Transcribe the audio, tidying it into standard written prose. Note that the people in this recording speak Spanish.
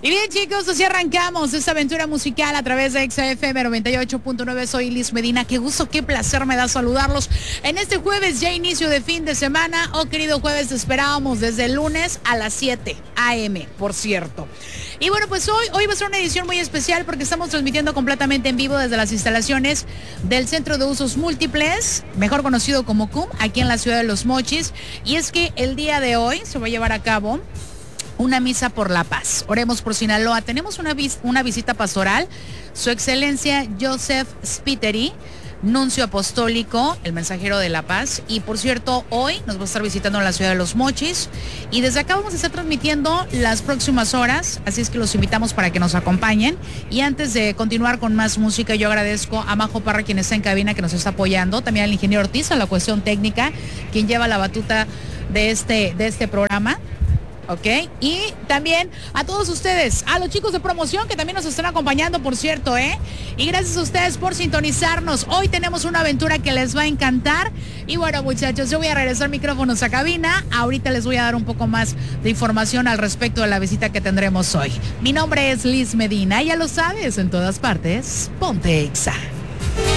Y bien, chicos, así arrancamos esta aventura musical a través de XFM 98.9. Soy Liz Medina. Qué gusto, qué placer me da saludarlos en este jueves, ya inicio de fin de semana. Oh, querido jueves, te esperábamos desde el lunes a las 7 a.m., por cierto. Y bueno, pues hoy va a ser una edición muy especial porque estamos transmitiendo completamente en vivo desde las instalaciones del Centro de Usos Múltiples, mejor conocido como CUM, aquí en la ciudad de Los Mochis. Y es que el día de hoy se va a llevar a cabo una misa por la paz. Oremos por Sinaloa. Tenemos una visita pastoral. Su excelencia Joseph Spiteri, nuncio apostólico, el mensajero de la paz. Y por cierto, hoy nos va a estar visitando en la ciudad de Los Mochis. Y desde acá vamos a estar transmitiendo las próximas horas. Así es que los invitamos para que nos acompañen. Y antes de continuar con más música, yo agradezco a Majo Parra, quien está en cabina, que nos está apoyando. También al ingeniero Ortiz, a la cuestión técnica, quien lleva la batuta de este programa. Ok, y también a todos ustedes, a los chicos de promoción que también nos están acompañando, por cierto, y gracias a ustedes por sintonizarnos. Hoy tenemos una aventura que les va a encantar. Y bueno, muchachos, yo voy a regresar micrófonos a cabina. Ahorita les voy a dar un poco más de información al respecto de la visita que tendremos hoy. Mi nombre es Liz Medina, ya lo sabes, en todas partes, ponte Exa.